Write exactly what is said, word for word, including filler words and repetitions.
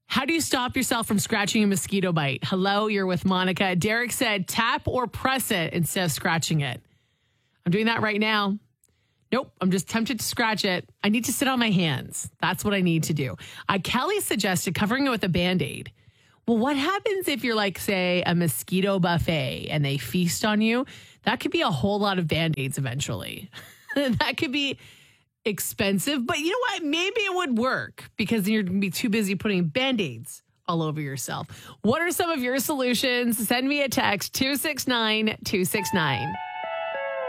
How do you stop yourself from scratching a mosquito bite? Hello, you're with Monica. Derek said tap or press it instead of scratching it. I'm doing that right now. Nope, I'm just tempted to scratch it. I need to sit on my hands. That's what I need to do. Uh, Kelly suggested covering it with a Band-Aid. Well, what happens if you're like, say, a mosquito buffet and they feast on you? That could be a whole lot of Band-Aids eventually. That could be expensive, but you know what? Maybe it would work because you're going to be too busy putting Band-Aids all over yourself. What are some of your solutions? Send me a text, two six nine two six nine.